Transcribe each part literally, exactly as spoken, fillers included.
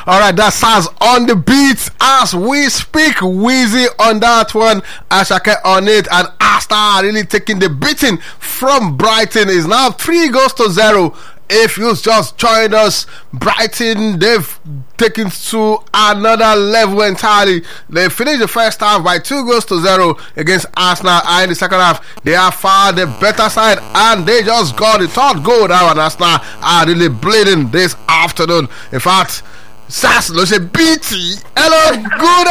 All right, that's Saz on the beat as we speak. Wheezy on that one, Ashake on it, and Arsenal really taking the beating from Brighton. Is now three goals to zero. If you just joined us, Brighton, they've taken to another level entirely. They finished the first half by two goals to zero against Arsenal, and in the second half, they are far the better side, and they just got the third goal now, and Arsenal are really bleeding this afternoon. In fact, Sas no say B T. Hello, good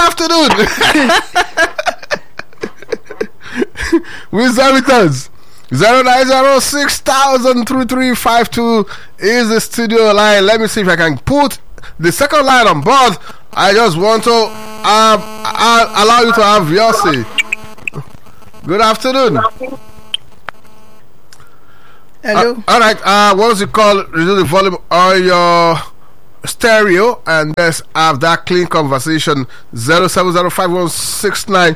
afternoon. With servitors. Zero nine zero six thousand three three five two is the studio line. Let me see if I can put the second line on board. I just want to um, uh, allow you to have your say. Good afternoon. Hello. Uh, all right. Uh, what's it called? Reduce the volume on your stereo and let's have that clean conversation. Zero seven zero five one six nine.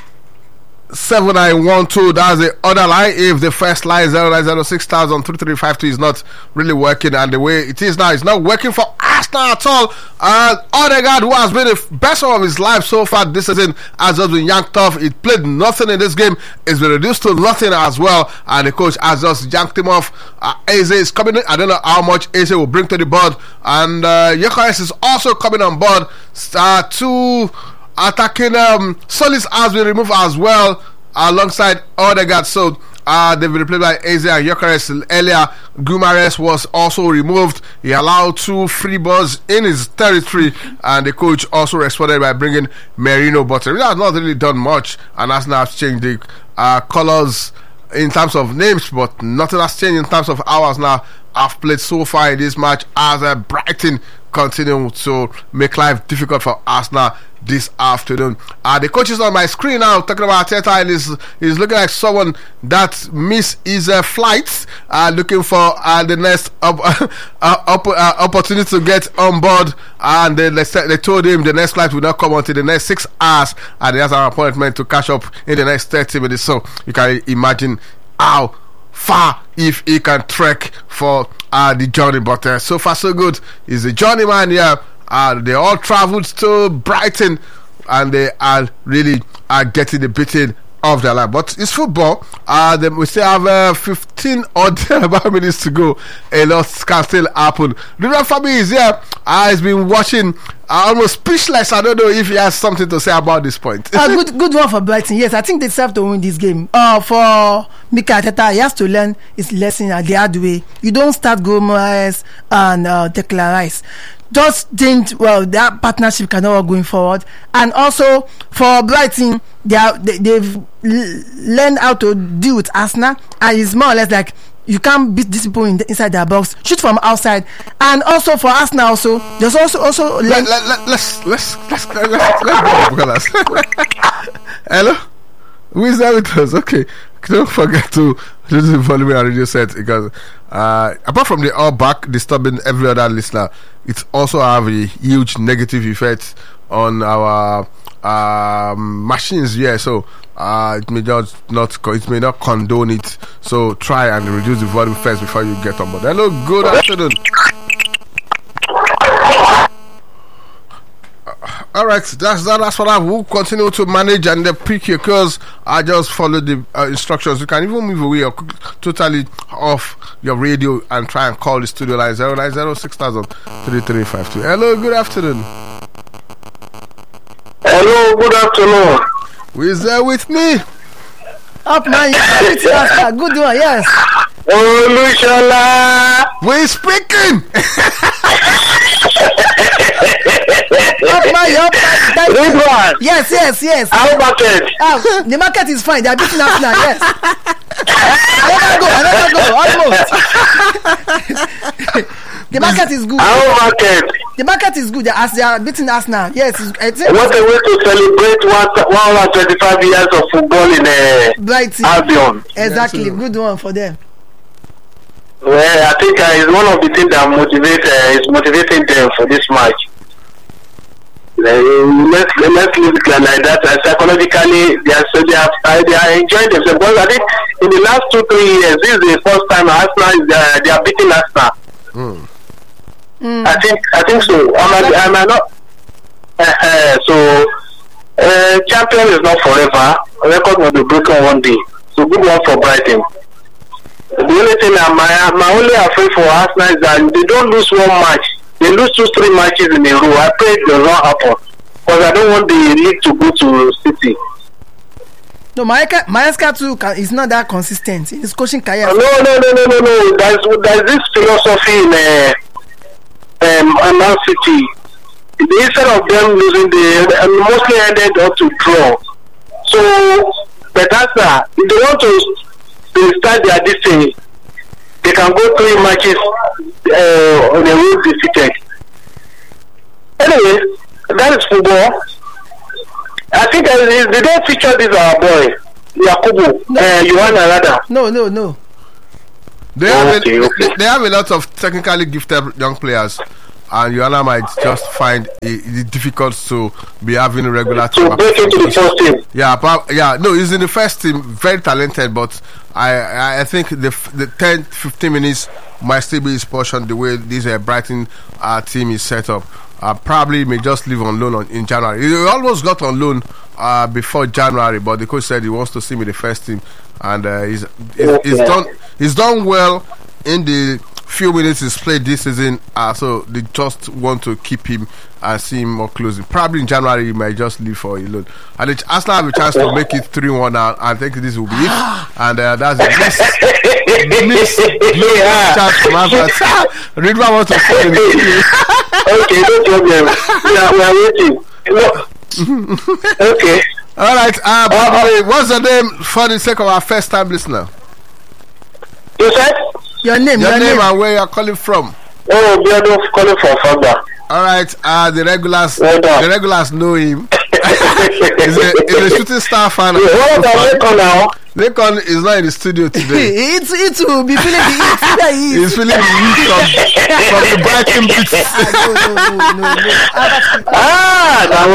seven nine one two, that's the other line. If the first line zero nine zero six thousand three three five two is not really working, and the way it is now, it's not working for Arsenal at all. Uh, Odegaard, who has been the best of his life so far this season, has just been yanked off. He played nothing in this game, it's been reduced to nothing as well, and the coach has just yanked him off. uh, Eze is coming in. I don't know how much Eze will bring to the board, and uh, Gyökeres is also coming on board. uh, two attacking um, Solis has been removed as well alongside Odegaard, so uh, they've been replaced by Eze and Gyökeres. Earlier, Gumares was also removed. He allowed two free balls in his territory, and the coach also responded by bringing Merino, but he has not really done much, and has now changed the uh, colours in terms of names, but nothing has changed in terms of hours now have played so far in this match, as uh, Brighton continue to make life difficult for Arsenal this afternoon. Uh, the coach is on my screen now talking about Arteta, and he's, he's looking like someone that missed his uh, flights, uh, looking for uh, the next up, uh, up, uh, opportunity to get on board, and they, they told him the next flight will not come until the next six hours, and he has an appointment to catch up in the next thirty minutes, so you can imagine how far if he can trek for uh, the journey. But uh, so far so good. He's a journeyman here. Uh, they all traveled to Brighton, and they are really uh, getting the beating of their life. But it's football. Uh, they, we still have uh, fifteen odd minutes to go. A lot can still happen. Ruben Fabi is here. Uh, he's been watching, uh, almost speechless. I don't know if he has something to say about this point. uh, good, good one for Brighton. Yes, I think they deserve to win this game. Uh, for Mikel Arteta, he has to learn his lesson at the hard way. You don't start Gomez and uh, Declan Rice. Just think, well, that partnership cannot work going forward. And also for Brighton, they are, they, they've l- learned how to deal with Arsenal, and it's more or less like you can't beat these people in the, inside their box. Shoot from outside. And also for Arsenal, also there's also also let, let, let, let's let's let's let's let's go. Hello, who is that with us? Okay, don't forget to listen to the volume and radio set, because uh, apart from the all back disturbing every other listener, it also have a huge negative effect on our um, machines. Yeah, so uh, it may just not it may not condone it. So try and reduce the volume first before you get on board. Hello, good afternoon. All right, that's that. That's what I will continue to manage and the pick your because I just follow the uh, instructions. You can even move away or totally off your radio and try and call the studio line zero nine zero six thousand three three five two. Hello, good afternoon. Hello, good afternoon. Who is there with me? up man. Good one, yes. Olushola. We're speaking. Up man, up man. This one. Yes, yes, yes. How market? Ah, the market is fine. They are beating us now. Yes. Another go, another go, almost. The market is good. How market? The market is good as they are beating us now. Yes, I think. What a way to celebrate one hundred twenty-five years of football in a Brighton. Albion. Exactly, good one for them. Well, I think uh, it's one of the things that motivate uh, is motivating them for this match. Uh, let's let's leave it like that. Uh, psychologically, they are so they are uh, they are enjoying themselves. Because I think in the last two three years, this is the first time Arsenal is uh, they are beating Arsenal. Mm. Mm. I think I think so. I might, I might not. Uh, so uh, champion is not forever. Record will be broken one day. So good one for Brighton. The only thing I'm my, my only afraid for Arsenal is that they don't lose one match. They lose two, three matches in a row. I pray it does not happen because I don't want the league to go to City. No, Maesca, Maesca too can, is not that consistent in his coaching career. No, no, no, no, no, no. There's there's this philosophy in uh, um, Man City. Instead of them losing, they uh, mostly ended up to draw. So, but that's that. If they want to they start their this thing, they can go three matches uh, on the road defeated. Anyway, that is football. I think uh, they don't feature this our boy, Yakubu, No. uh, Johanna Rada. No, no, no. They have, Okay, a, okay. they have a lot of technically gifted young players, and Joanna might just find it, it difficult to be having regular team. To break into the first team. Yeah, but, yeah, no, he's in the first team, very talented, but I I, I think the f- the ten fifteen minutes might still be his portion the way this uh, Brighton uh, team is set up. Uh, probably may just leave on loan on, in January. He almost got on loan uh, before January, but the coach said he wants to see me in the first team, and uh, he's, he's, he's done he's done well in the few minutes he's played this season. Uh, so they just want to keep him and see him more closely. Probably in January he might just leave for a loan, and it, Arsenal have a chance to make it three one now. I think this will be it, and uh, that's the best miss Yeah. chance from Arsenal. Ridwan wants to fall in the queue. Okay, no problem. We are, we are waiting. No. Okay. All right. Uh, by the way, what's the name for the sake of our first time listener? You said? Your name, Your your name name. and where you're calling from. Oh, we are not calling for Fagba. All right. Uh, the regulars, Well done. the regulars know him. he's, a, he's a shooting star fan. What about Lincoln now? Lincoln is not in the studio today. It, it will be feeling the heat. Yeah, he He's is. feeling the heat from, from the Brighton beats. Ah, no, no, no, no, no. Ah, Ah, now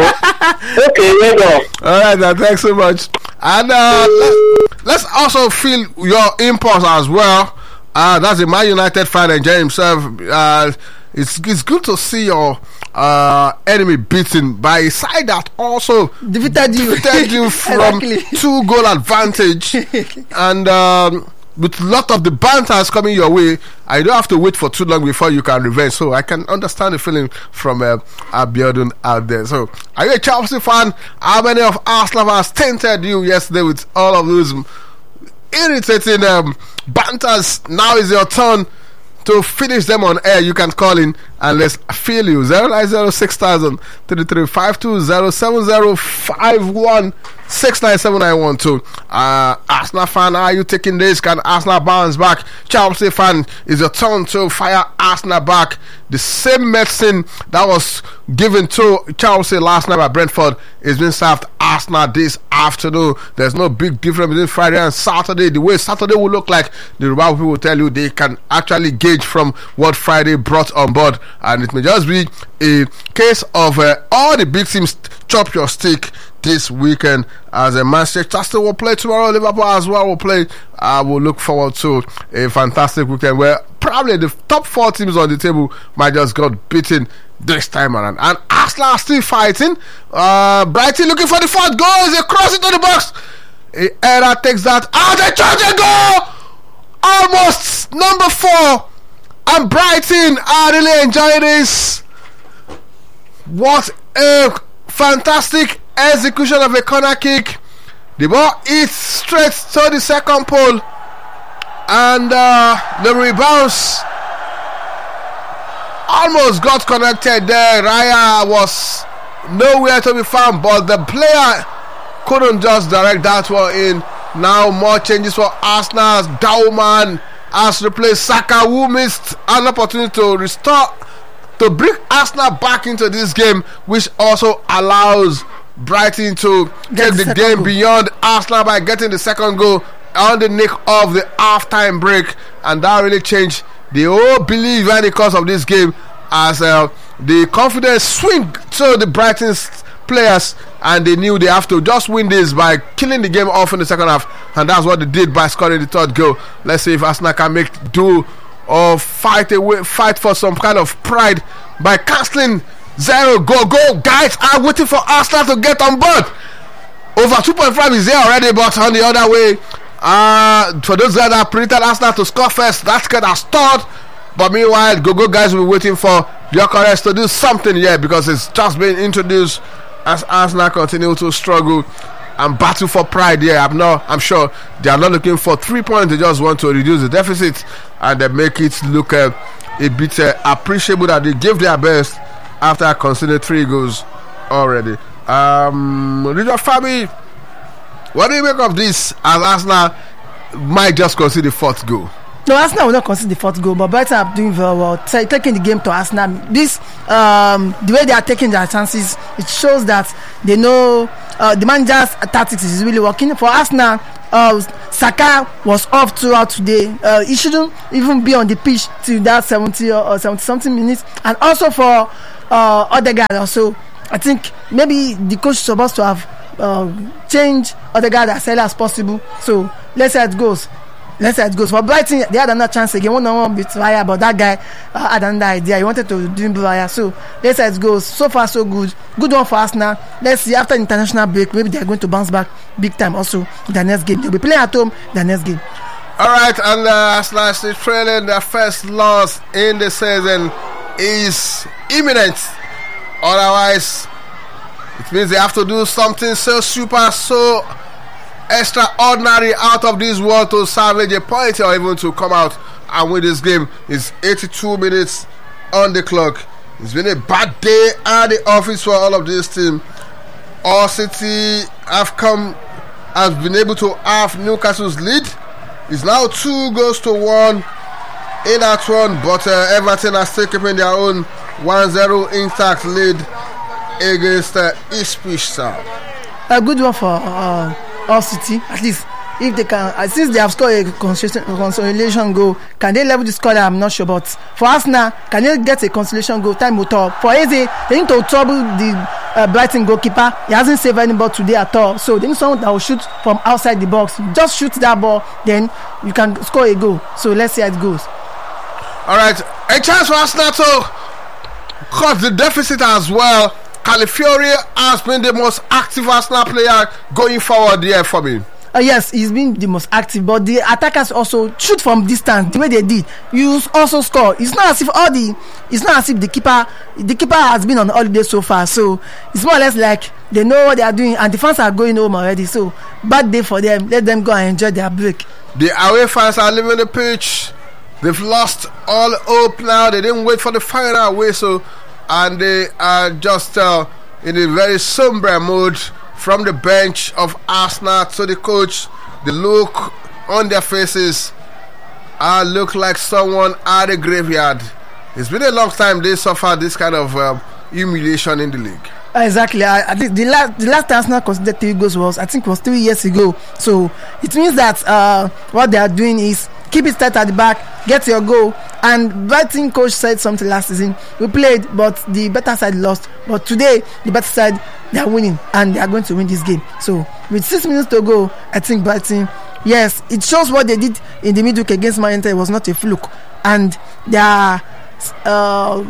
wow. Okay, there you go. All right, now, thanks so much. And uh, let, let's also feel your impulse as well. Uh, that's a Man United fan enjoying himself. Uh, it's it's good to see your uh, enemy beaten by a side that also defeated you. defeated you from Exactly. two goal advantage, and um, with a lot of the banters coming your way, I don't have to wait for too long before you can revenge. So I can understand the feeling from uh, Abiodun out there. So are you a Chelsea fan? How many of Arsenal fans tainted you yesterday with all of those irritating um, banters? Now is your turn to finish them on air. You can call in and let's feel you. zero nine zero six thousand three three five two zero seven zero five one six nine seven nine one two. Uh, Arsenal fan, are you taking this? Can Arsenal bounce back? Chelsea fan, is your turn to fire Arsenal back. The same medicine that was given to Chelsea last night by Brentford is being served Arsenal this afternoon. There's no big difference between Friday and Saturday. The way Saturday will look like, the Yoruba people will tell you they can actually gauge from what Friday brought on board, and it may just be a case of uh, all the big teams chop your stick this weekend, as a Manchester City will play tomorrow, Liverpool as well will play. I will look forward to a fantastic weekend where probably the top four teams on the table might just got beaten this time around, and Arsenal are still fighting. uh, Brighton looking for the fourth goal. They cross into the box. Era takes that out, they charge a goal, almost number four, and Brighton are really enjoying this. What a fantastic execution of a corner kick. The ball hits straight to the second pole, and uh, the rebounds almost got connected there. Raya was nowhere to be found, but the player couldn't just direct that one in. Now more changes for Arsenal. Dauman has replaced Saka, who missed an opportunity to restore, to bring Arsenal back into this game, which also allows Brighton to Get take the the second game goal. beyond Arsenal by getting the second goal on the nick of the half-time break, and that really changed the whole belief and the course of this game, as uh, the confidence swing to the Brighton's players, and they knew they have to just win this by killing the game off in the second half, and that's what they did by scoring the third goal. Let's see if Arsenal can make do or fight away, fight for some kind of pride by cancelling zero. Go, go, guys are waiting for Arsenal to get on board. Over two point five is there already, but on the other way, uh, for those guys that predicted Arsenal to score first, that get has stalled. But meanwhile, go, go, guys will be waiting for Gyökeres to do something here because it's just been introduced as Arsenal continue to struggle and battle for pride here. I'm not, I'm sure they are not looking for three points. They just want to reduce the deficit and they make it look uh, a bit uh, appreciable that they gave their best after conceding three goals already. Um, Richard Fabi, what do you make of this as Arsenal might just concede the fourth goal? No, Arsenal will not concede the fourth goal, but Brighton are doing very well, t- taking the game to Arsenal. This, um, the way they are taking their chances, it shows that they know uh, the manager's tactics is really working. For Arsenal, uh, Saka was off throughout today. Uh, he shouldn't even be on the pitch till that seventy or seventy something minutes. And also for uh, Odegaard, also, I think maybe the coach is supposed to have uh, changed Odegaard as early as possible. So let's see how it goes. Let's see how it goes. For Brighton, they had another chance again. One on one with Raya, but that guy uh, had another idea. He wanted to do Raya. So let's see how it goes. So far, so good. Good one for Arsenal. Let's see after the international break, maybe they're going to bounce back big time. Also, the next game they'll be playing at home. The next game. All right, and uh, Arsenal is trailing. Their first loss in the season is imminent. Otherwise, it means they have to do something so super, so extraordinary, out of this world to salvage a point or even to come out and win this game. It's eighty-two minutes on the clock. It's been a bad day at the office for all of this team. All City have come, has been able to halve Newcastle's lead. It's now two goals to one in that one, but uh, Everton are still keeping their own one zero intact lead against uh, Ipswich Town. A good one for uh, All City, at least if they can, uh, since they have scored a consolation goal, can they level the score? I'm not sure, but for Arsenal, can they get a consolation goal? Time will tell. For Eze, they need to trouble the uh, Brighton goalkeeper. He hasn't saved any ball today at all, so they need someone that will shoot from outside the box. Just shoot that ball, then you can score a goal. So let's see how it goes. All right, a chance for Arsenal to cut the deficit as well. Calafiori has been the most active Arsenal player going forward here for me. Uh, yes, he's been the most active, but the attackers also shoot from distance the way they did. You also score. It's not as if all the, it's not as if the keeper, the keeper has been on holiday so far. So it's more or less like they know what they are doing, and the fans are going home already. So bad day for them. Let them go and enjoy their break. The away fans are leaving the pitch. They've lost all hope now. They didn't wait for the final whistle, and they are just uh, in a very somber mood. From the bench of Arsenal to the coach, the look on their faces uh, look like someone at a graveyard. It's been a long time they suffered this kind of uh, humiliation in the league. Exactly. I, I think the last the last Arsenal considered three goals was, I think, was three years ago. So it means that uh, what they are doing is keep it tight at the back, get your goal. And Brighton coach said something last season. We played, but the better side lost. But today, the better side, they are winning, and they are going to win this game. So with six minutes to go, I think Brighton, yes, it shows what they did in the midweek against Man United was not a fluke, and their uh,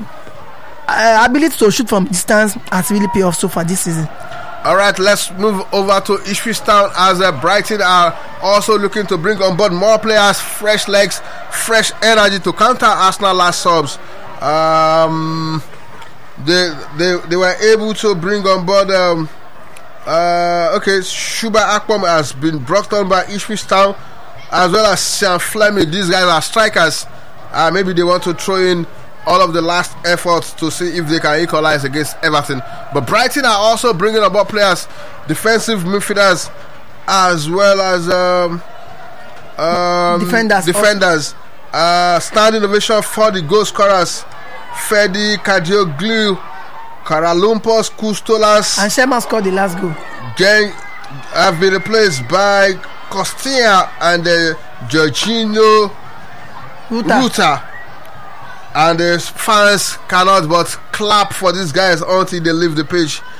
ability to shoot from distance has really paid off so far this season. All right, let's move over to Ipswich Town as uh, Brighton are also looking to bring on board more players, fresh legs, fresh energy to counter Arsenal last subs. Um, they they they were able to bring on board. Um, uh, okay, Shuba Akpom has been brought on by Ipswich Town, as well as Sean Fleming. These guys are strikers. Uh, maybe they want to throw in all of the last efforts to see if they can equalize against Everton. But Brighton are also bringing about players, defensive midfielders, as well as um, um, defenders. defenders. Uh, standing ovation for the goal scorers, Fedi Kadioglu, Karalumpos, Kustolas, and Sherman scored the last goal. Gang have been replaced by Costinha and uh, Jorginho Ruta. Ruta. And the fans cannot but clap for these guys until they leave the pitch.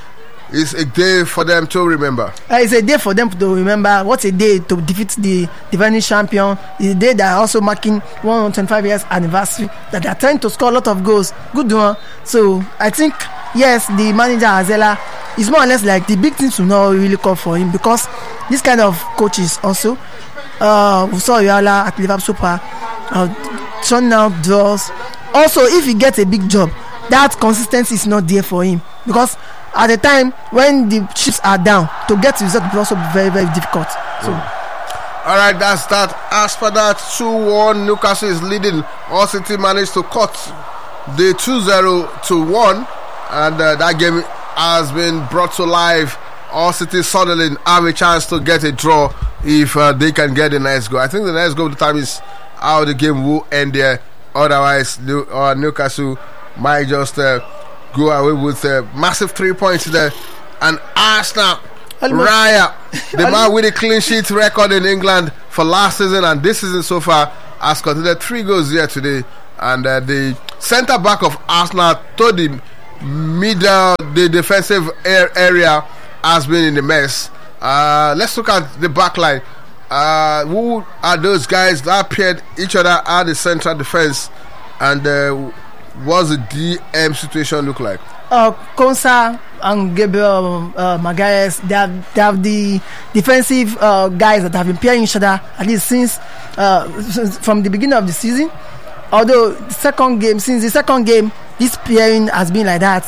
it's a day for them to remember. Uh, it's a day for them to remember. What's a day to defeat the defending champion? It's a day that are also marking one hundred twenty-five years anniversary, that they are trying to score a lot of goals. Good one. So I think yes, the manager Azela is more or less like the big things will not really call for him, because this kind of coaches also. Uh, we saw Yala at Liverpool Super, uh, turning out draws. Also, if he gets a big job, that consistency is not there for him, because at the time when the chips are down, to get results will also be very very difficult. So, mm. all right, that's that. As for that, two one, Newcastle is leading. All City managed to cut the two zero to one, and uh, that game has been brought to life. All City Sunderland have a chance to get a draw if uh, they can get the next goal. I think the next goal the time is how the game will end there. Otherwise, New, uh, Newcastle might just uh, go away with a uh, massive three points there. And Arsenal, Raya, the man with a clean sheet record in England for last season and this season so far, has conceded three goals here today. And uh, the centre back of Arsenal to the middle, the defensive area, has been in the mess. Uh, let's look at the back line. Uh, who are those guys that paired each other at the central defense, and uh, what's the D M situation look like? Uh, Konsa and Gabriel uh, Magalhaes, they have, they have the defensive uh, guys that have been pairing each other at least since uh, from the beginning of the season. Although the second game, since the second game, this pairing has been like that.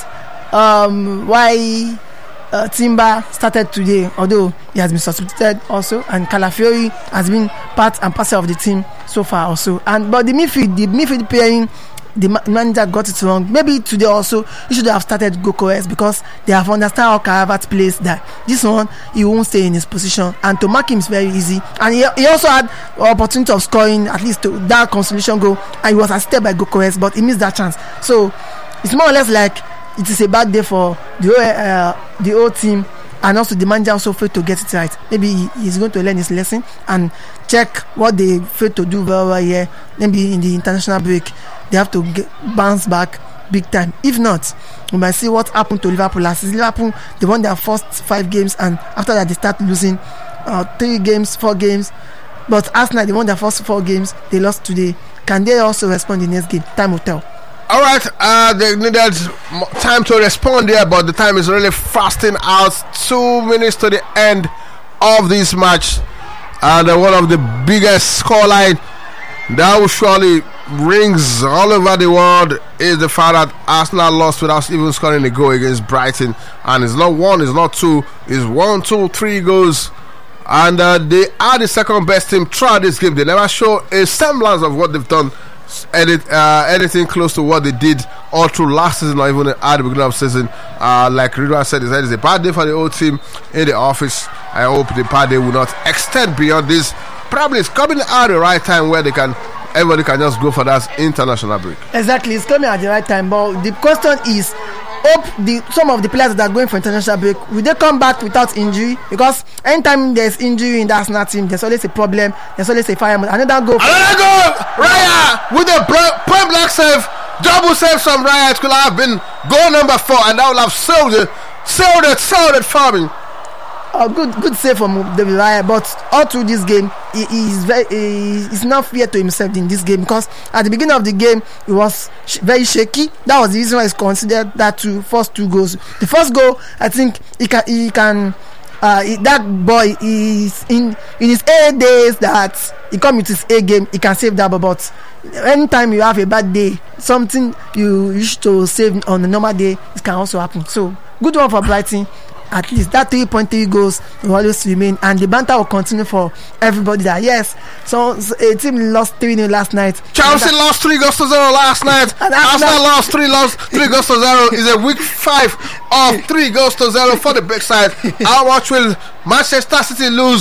Um, why? Uh, Timber started today, although he has been substituted also, and Calafiori has been part and parcel of the team so far also. And but the midfield, the midfield pairing, the ma- manager got it wrong. Maybe today also he should have started Gokores, because they have understood how Karavat plays, that this one he won't stay in his position, and to mark him is very easy. And he, he also had opportunity of scoring at least to that consolation goal, and he was assisted by Gokores, but he missed that chance. So it's more or less like it is a bad day for the whole, uh, the whole team, and also the manager also failed to get it right. Maybe he, he's going to learn his lesson and check what they failed to do very well here. Maybe in the international break, they have to get, bounce back big time. If not, we might see what happened to Liverpool last season. Liverpool, they won their first five games, and after that they start losing uh, three games, four games. But Arsenal, they won their first four games, they lost today. Can they also respond in the next game? Time will tell. All right, uh, they needed time to respond there, but the time is really fasting out. Two minutes to the end of this match, and uh, one of the biggest scoreline that will surely rings all over the world is the fact that Arsenal lost without even scoring a goal against Brighton, and it's not one, it's not two, it's one, two, three goals. And uh, they are the second best team throughout this game. They never show a semblance of what they've done. Edit, uh, anything close to what they did all through last season or even at the beginning of the season. Uh, like Ridwan said, it's a bad day for the whole team in the office. I hope the bad day will not extend beyond this. Probably it's coming at the right time where they can, everybody can just go for that international break. Exactly, it's coming at the right time. But the question is, hope the some of the players that are going for international break, will they come back without injury? Because anytime there's injury in the Arsenal team, there's always a problem. There's always a fire. Another goal. Another goal! Raya with a point blank save, double save from Raya. It could have been goal number four, and that would have sealed it, sealed it, sealed it for me. Uh, good, good save from David Raya, but all through this game, he, he is very, he is not fair to himself in this game, because at the beginning of the game, he was sh- very shaky. That was the reason why he's considered that two first two goals. The first goal, I think he can, he can, uh, he, that boy is in in his A days that he come with his A game, he can save that. But anytime you have a bad day, something you used to save on a normal day, it can also happen. So good one for Brighton. At least that three point three goals will always remain, and the banter will continue for everybody. That yes, so, so a team lost three nil last night. Chelsea that, lost three goals to zero last night. Arsenal lost three lost three goals to zero. Is a week five of three goals to zero for the big side. How much will Manchester City lose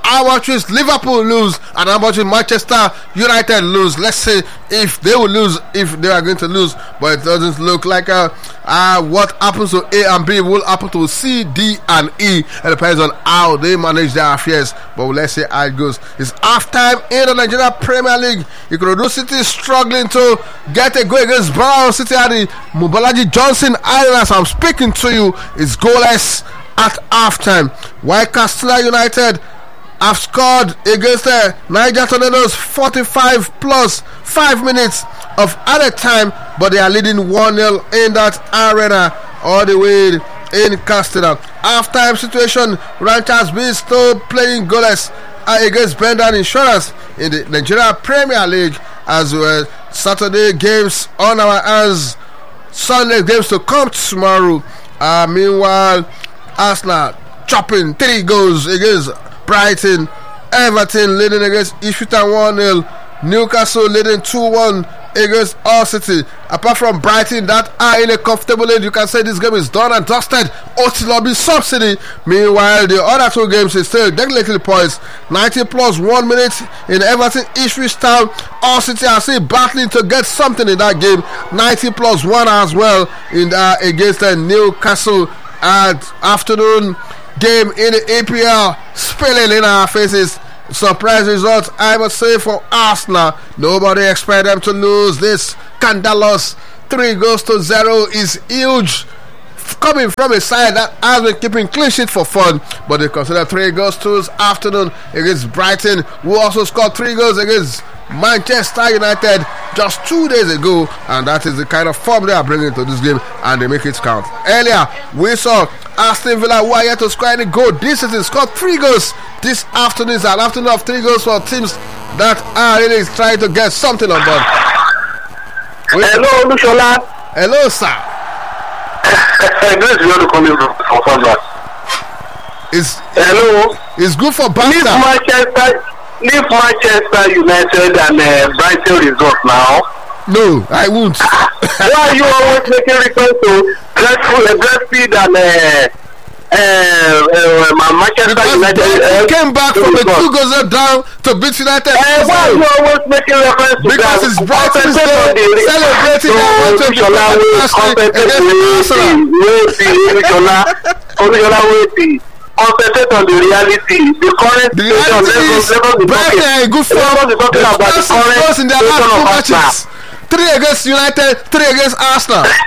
how much is Liverpool lose and how much will Manchester United lose. Let's see if they will lose, if they are going to lose, but it doesn't look like uh, uh, what happens to A and B will happen to C, D and E. It depends on how they manage their affairs, but let's see how it goes. It's half time in the Nigeria Premier League. Ikorodu City is struggling to get a goal against Brown City at the Mobolaji Johnson Island. As I'm speaking to you, it's goalless at halftime. While Katsina United have scored against the Niger Tornadoes forty-five plus five minutes of added time, but they are leading one nil in that arena all the way in Katsina. Halftime situation, Ranchers being still playing goalless against Bendan Insurance in the Nigeria Premier League, as well. Saturday games on our hands, Sunday games to come tomorrow. Uh, meanwhile, Arsenal chopping three goals against Brighton. Everton leading against Ipswich one nil. Newcastle leading two one against Hull City. Apart from Brighton that are in a comfortable lead, you can say this game is done and dusted. Otilobi subsidy. Meanwhile, the other two games is still definitely points. ninety plus one minute in Everton Ipswich Town. Hull City are still battling to get something in that game. ninety plus one as well in uh, against uh, Newcastle. At afternoon game in the A P L, spilling in our faces. Surprise result, I must say, for Arsenal. Nobody expect them to lose this. Candalos, three goals to zero is huge. Coming from a side that has been keeping clean sheet for fun, but they consider three goals to this afternoon against Brighton, who also scored three goals against Manchester United just two days ago, and that is the kind of form they are bringing to this game, and they make it count. Earlier, we saw Aston Villa, who are yet to score any goal this season, scored three goals this afternoon. Is an afternoon of three goals for teams that are really trying to get something on board. Hello, Lushola. Hello, sir. It's, Hello. It's good for Leave Barca. Manchester, leave Manchester United and uh, Brighton result now. No, I won't. Why are you always making reference to dreadful, uh, Dreadfield and uh, uh, uh, Manchester Because United? Brighton Uh, came back from a two goals down to beat United. Uh, why are you always making reference to Because that? it's Brighton's Concentrate day, on the- celebrating their one So, twenty Lushola, wait, concentrate on the Arsenal. reality. Lushola, Lushola, wait. Concentrate on the reality. The current The situation. reality is Let us be Brighton talking. are in good form. Let us be talking They've about the scored six current goals in their last situation two of Arsenal. matches. Three against United, three against Arsenal. Uh,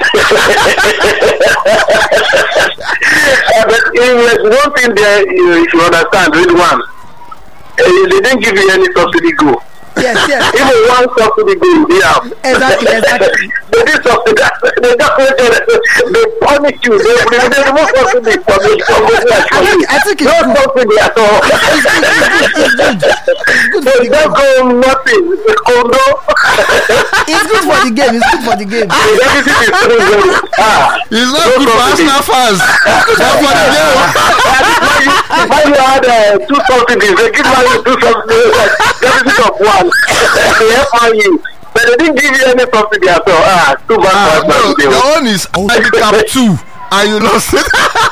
but if one thing there, you, if you understand, read one. Uh, they didn't give you any subsidy go. Yes, yes. Even one subsidy go, they have. Exactly, exactly. They did something that they just they punish you. They they they remove subsidy from the from the I think, I think it's no good. subsidy at all. It's good. It's good They for the just game. go nothing. The condo. It's good for the game. It's good for the game. Everything is three zero. Ah. It's not No good for subsidy. Arsenal fans. It's not for the game. Why you had uh, two subsidies? They give you two subsidies, like deficit of one. They help you, but they didn't give you any subsidy at all. Ah, too bad Ah, for no, us. the one is handicap two, and you lost it.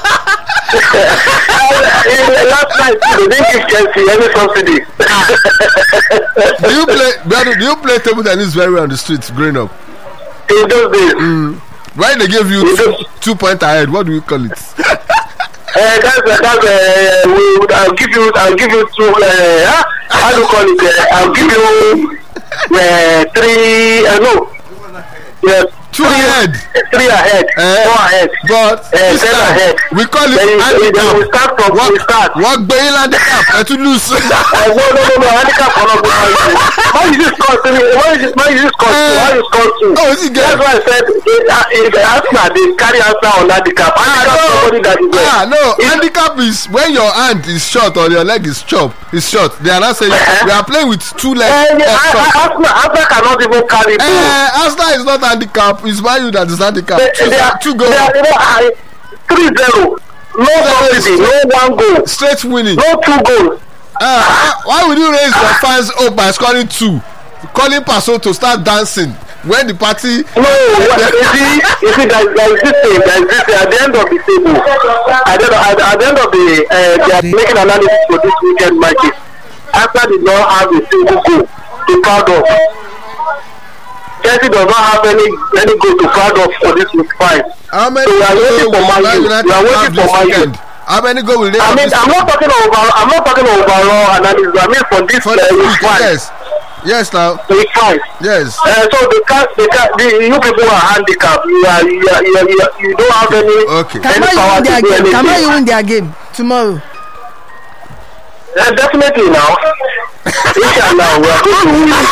Last night they didn't give Chelsea any subsidy. do you play? Brother, do you play table tennis very well on the streets growing up? In those days, Mm. Why they give you two, two point ahead? What do you call it? uh, that's uh, that's uh, we would, I'll give you I'll give you two. Uh, how do you call it? Uh, I'll give you uh, three. Uh, no, yes. Two ahead. Three ahead, Eh, four ahead. But Eh, this ten time, ahead. we call it Then you- then we handicap. start from What we start. what Bail handicap? I to lose. Uh, no, no, no, no, handicap cannot go high. Why you just score three? Why you just why you just score two? Why you score two? Oh, is it That's good? why I said if the Arsenal they carry Arsenal on handicap. Handicap no. somebody that is there. Ah no, If- handicap is when your hand is short or your leg is chop is short. They are not saying Uh-huh. we are playing with two legs. Eh, yeah, uh, I- short. I- Arsenal Arsenal cannot even carry two. Eh, Arsenal is not handicap. It's Man U that is handicap. They, Two, they are, two they goals, are, you know, I- three zero. No subsidy, no one goal, straight winning. no two goals. Ah, why would you raise your fans up by scoring two? Calling Paso to start dancing. when the party. No, you see, you see, there, there is this thing, there is this thing. At the end of the table, at the, at the, at the end of the, uh, they are making analysis for this weekend matches. After did not have a single goal to proud of. Chelsea does not have any any goal to proud of for this week five. How many so we are waiting for Man U. We are waiting for Man U. How many goals will they I have mean, this I'm not talking overall. I'm not talking overall analysis. I mean, for this for uh, this week week? five. Yes, yes, now, Week five. yes. Uh, so the cat, the cat, the you people are handicapped. You are, you are, you, are, you, are, you don't have any. Okay. Can any Man U power win their to do game? Can Man anything. U win their game tomorrow? Uh, definitely now. Inshallah, we are going to win.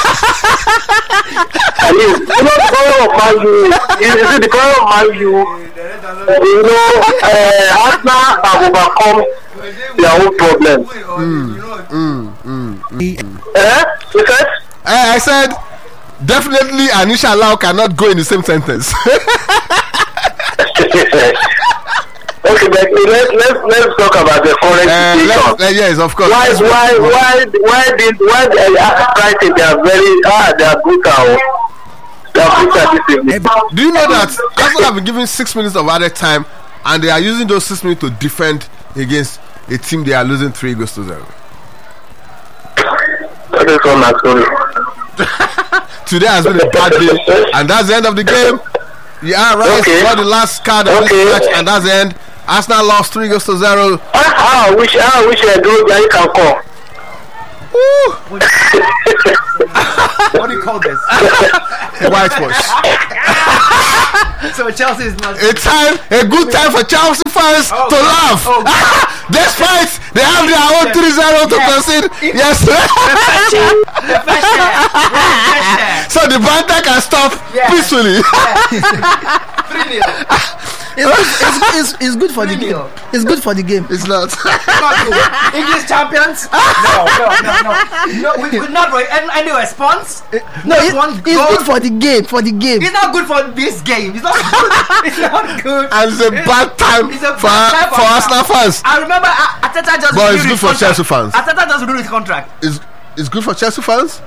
I mean, you know, the power of Man U. You see, the power of Man U. You know, uh, Arsenal have overcome their own problems. Mm, mm, mm, mm. Eh? You said? I, I said definitely and inshallah cannot go in the same sentence. Okay, but let's let's let's talk about the current uh, situation. uh, yes, of course. Why why why why did why they are Brighton? They are very ah they are good now. They are good at this evening. Do you know that Arsenal have been given six minutes of added time, and they are using those six minutes to defend against a team they are losing three goals to zero. That is all my story. Today has been a bad day, and that's the end of the game. Yeah, right. Okay. Got the last card of Okay. this match, and that's the end. Arsenal lost three goals to zero. Ah, I wish I wish I do that you can call. What do you call this? Whitewash. So Chelsea is not. A time, a good time for Chelsea fans Oh, to laugh. oh, Despite they have their own three zero to Yes. concede. Yes. The fresh air. Fresh air. So the banter can stop Yeah. peacefully. three nil. It's, it's, it's, it's good for the Three game. nil. It's good for the game. It's not. Not good. English champions? No, no, no, no. No, we will not re- any, any response. No, Just it, one it's goal. good for the game. For the game. It's not good for this game. It's not good. It's not good. And it's a bad time It's a for bad time for Arsenal fans. I remember uh, Ateta just But renewed it's good his for contract. Chelsea fans. Ateta just renewed his contract. It's it's good for Chelsea fans.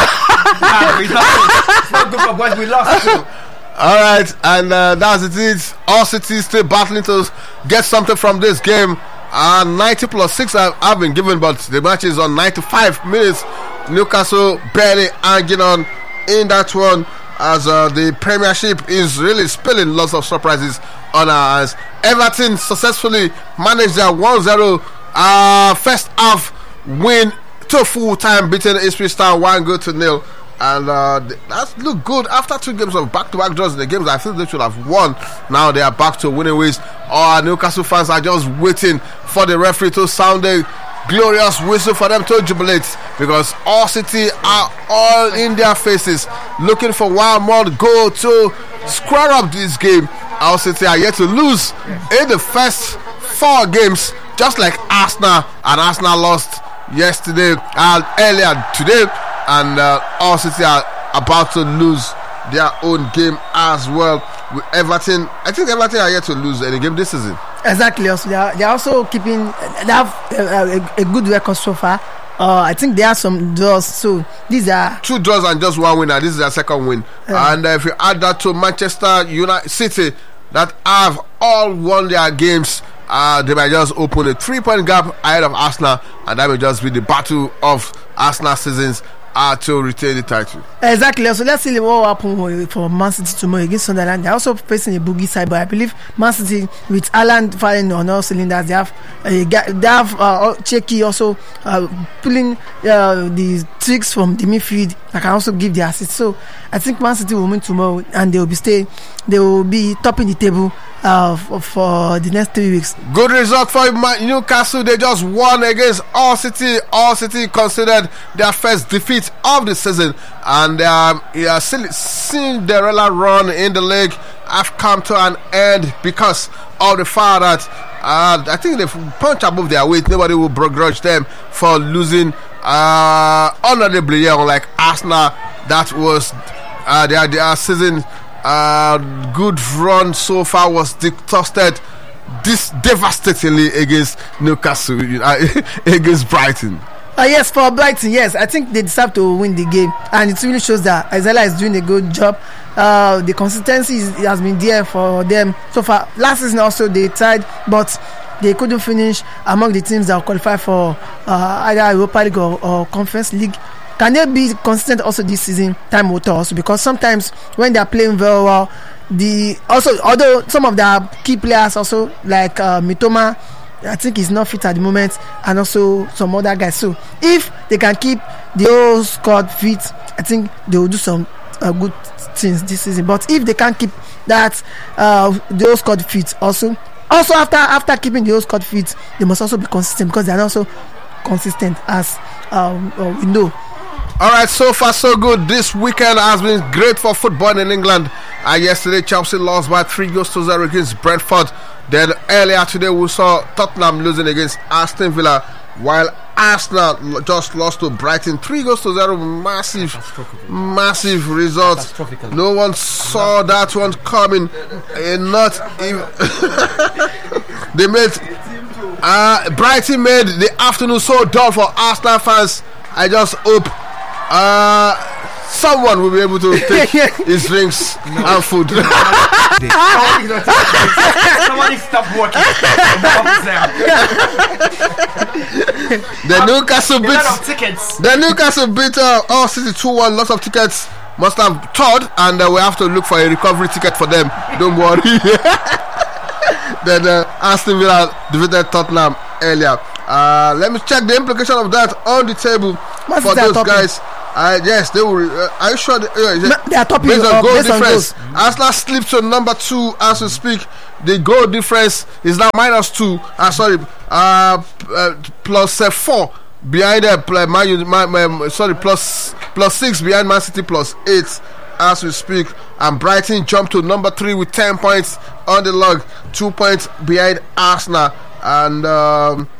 Nah, it's, not good. It's not good for boys. We lost too. All right, and uh, that's it. Is all cities still battling to get something from this game. Uh, ninety plus six have, have been given, but the match is on ninety-five minutes. Newcastle barely hanging on in that one, as uh, the Premiership is really spilling lots of surprises on our hands. Everton successfully managed their one zero uh, first half win to full time, beating Ipswich Town one goal to nil. And uh, that's look good after two games of back-to-back draws in the games I feel they should have won. Now they are back to winning ways. Our Newcastle fans are just waiting for the referee to sound a glorious whistle for them to jubilate, because all City are all in their faces looking for one more goal to square up this game. All City are yet to lose in the first four games, just like Arsenal, and Arsenal lost yesterday and earlier today. And uh, all City are about to lose their own game as well. With Everton, I think Everton are yet to lose any game this season. Exactly. Also, they are, they are also keeping. They have a, a, a good record so far. Uh, I think there are some draws. So these are Two draws and just one winner. This is their second win. Yeah. And uh, if you add that to Manchester United City, that have all won their games, uh, they might just open a three-point gap ahead of Arsenal, and that will just be the battle of Arsenal seasons uh, to retain the title. exactly. So let's see what will happen for Man City tomorrow against Sunderland. They're also facing a boogie side, but I believe Man City, with Haaland firing on all cylinders, they have uh, they have uh, Cheki also uh, pulling uh, the tricks from the midfield that can also give the assist. So I think Man City will win tomorrow, and they will be stay. They will be topping the table uh, for, for the next three weeks. Good result for Newcastle. They just won against All City. All City considered their first defeat of the season, and um, yeah, Cinderella run in the league have come to an end because of the fact that uh, I think they've punched above their weight. Nobody will begrudge them for losing uh, honorably, yeah, unlike Arsenal. That was uh, their, their season. Uh, good run so far was dictated this devastatingly against Newcastle, uh, against Brighton. Uh, yes, for Brighton, yes, I think they deserve to win the game, and it really shows that Isaiah is doing a good job. Uh, the consistency is, has been there for them so far. Last season also they tried, but they couldn't finish among the teams that will qualify for uh, either Europa League or, or Conference League. Can they be consistent also this season? Time will tell also, because sometimes when they are playing very well, the also although some of their key players also like uh, Mitoma, I think he's not fit at the moment, and also some other guys. So if they can keep the whole squad fit, I think they will do some uh, good things this season. But if they can't keep that uh, the whole squad fit, also also after after keeping the whole squad fit, they must also be consistent, because they are also consistent as um, uh, we know. All right, so far so good. This weekend has been great for football in England. Uh, yesterday, Chelsea lost by three goals to zero against Brentford. Then earlier today, we saw Tottenham losing against Aston Villa, while Arsenal just lost to Brighton three goals to zero. Massive, massive result. No one saw that one coming. Uh, not even they made uh, Brighton made the afternoon so dull for Arsenal fans. I just hope uh, someone will be able to take his drinks and food. Somebody stop working. The Newcastle beat. tickets. The Newcastle beat uh, Hull City two one. Lots of tickets must have third, and uh, we have to look for a recovery ticket for them. Don't worry. Then uh, Aston Villa defeated Tottenham earlier. Uh, let me check the implication of that on the table. What's for those topic? guys. Uh, yes, they will. Uh, are you sure? They, uh, they are topping based on uh, goal based difference. on Arsenal slipped to number two as we speak. The goal difference is now minus two. Uh, sorry, uh, uh, plus uh, four behind the uh, Man, Man, Man, sorry, plus plus six behind Man City, plus eight as we speak. And Brighton jumped to number three with ten points on the log, two points behind Arsenal. And um,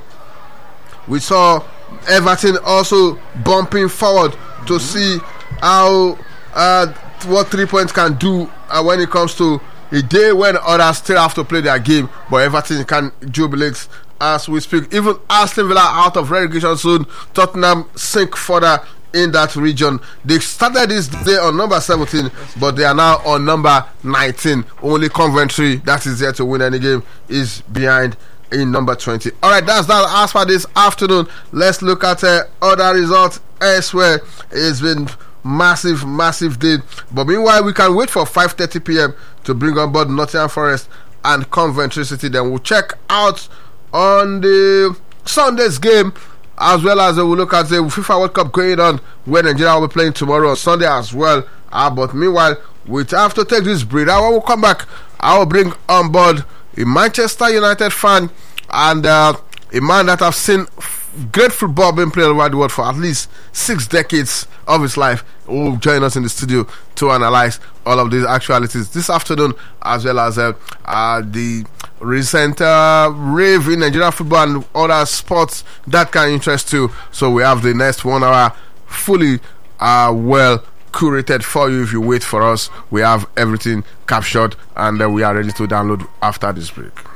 we saw Everton also bumping forward to see how uh, what three points can do uh, when it comes to a day when others still have to play their game, but Everton can jubilate as we speak. Even Aston Villa out of relegation zone, Tottenham sink further in that region. They started this day on number seventeen, but they are now on number nineteen. Only Coventry, that is there to win any game, is behind in number twenty. Alright, that's that as for this afternoon. Let's look at uh, other results elsewhere. It's been massive massive day, but meanwhile we can wait for five thirty p.m. to bring on board Nottingham Forest and Coventry City. Then we'll check out on the Sunday's game, as well as uh, we'll look at the FIFA World Cup going on, where Nigeria will be playing tomorrow on Sunday as well. Uh, but meanwhile, we have to take this break. When we come back, I will bring on board a Manchester United fan and uh, a man that I've seen f- great football being played around the world for at least six decades of his life, who will join us in the studio to analyze all of these actualities this afternoon, as well as uh, uh, the recent uh, rave in Nigerian football and other sports that can interest you. So we have the next one hour fully uh, well curated for you. If you wait for us, we have everything captured, and uh, we are ready to download after this break.